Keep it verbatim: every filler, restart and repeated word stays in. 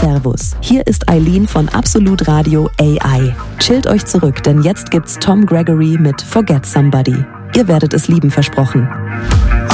Servus. Hier ist Eileen von Absolut Radio A I. Chillt euch zurück, denn jetzt gibt's Tom Gregory mit Forget Somebody. Ihr werdet es lieben, versprochen.